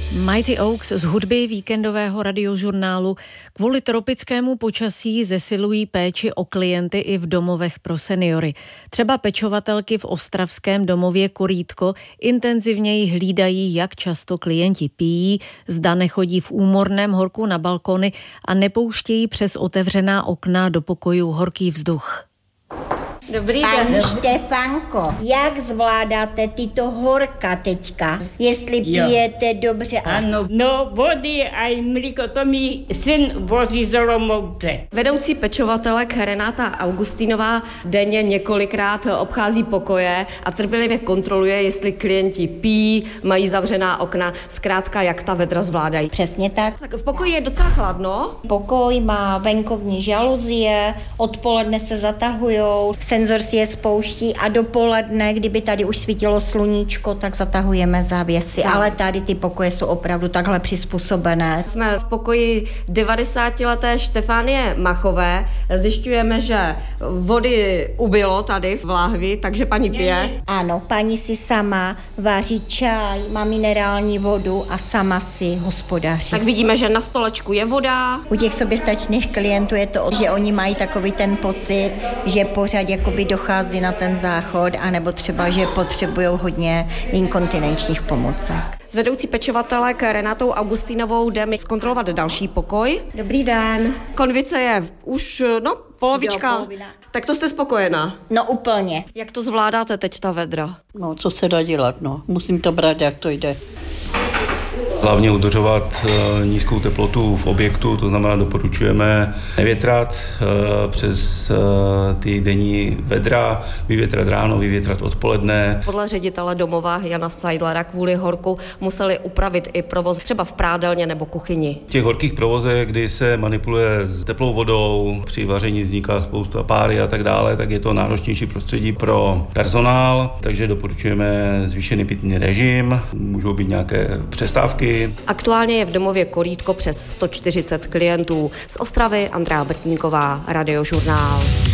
Mighty Oaks z hudby víkendového radiožurnálu kvůli tropickému počasí zesilují péči o klienty i v domovech pro seniory. Třeba pečovatelky v ostravském domově Korýtko intenzivněji hlídají, jak často klienti pijí, zda nechodí v úmorném horku na balkony a nepouštějí přes otevřená okna do pokojů horký vzduch. Dobrý den. Pani Štefanko, jak zvládáte tyto horka teďka? Jestli pijete dobře? Ano, no vody a mlíko, to mi syn vozí z Olomouce. Vedoucí pečovatelek Renáta Augustínová denně několikrát obchází pokoje a trpělivě kontroluje, jestli klienti pijí, mají zavřená okna, zkrátka jak ta vedra zvládají. Přesně tak. Tak v pokoji je docela chladno. Pokoj má venkovní žaluzie, odpoledne se zatahujou, senzor si je spouští a dopoledne, kdyby tady už svítilo sluníčko, tak zatahujeme závěsy. Ale tady ty pokoje jsou opravdu takhle přizpůsobené. Jsme v pokoji 90leté Štefánie Machové. Zjišťujeme, že vody ubylo tady v láhvi, takže paní pije. Ano, paní si sama vaří čaj, má minerální vodu a sama si hospodaří. Tak vidíme, že na stolečku je voda. U těch soběstačných klientů je to, že oni mají takový ten pocit, že pořád jakoby dochází na ten záchod, anebo třeba, že potřebují hodně inkontinenčních pomůcek. S vedoucí pečovatelek Renátou Augustínovou jdeme zkontrolovat další pokoj. Dobrý den. Konvice je už, polovička. Polovina. Tak to jste spokojená? No úplně. Jak to zvládáte teď ta vedra? No, co se dá dělat, musím to brát, jak to jde. Hlavně udržovat nízkou teplotu v objektu, to znamená doporučujeme nevětrat přes ty denní vedra, vyvětrat ráno, vyvětrat odpoledne. Podle ředitele domova Jana Seidlera kvůli horku museli upravit i provoz třeba v prádelně nebo kuchyni. V těch horkých provozech, kdy se manipuluje s teplou vodou, při vaření vzniká spousta páry a tak dále, tak je to náročnější prostředí pro personál, takže doporučujeme zvýšený pitný režim, můžou být nějaké přestávky. Aktuálně je v domově Korýtko přes 140 klientů. Z Ostravy Andrea Brtníková, Radiožurnál.